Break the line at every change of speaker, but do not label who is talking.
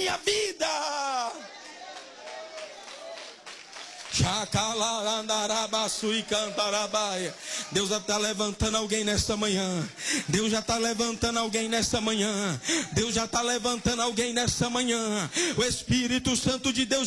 minha vida. Deus já está levantando alguém nesta manhã. Deus já está levantando alguém nesta manhã. Deus já está levantando alguém nesta manhã. O Espírito Santo de Deus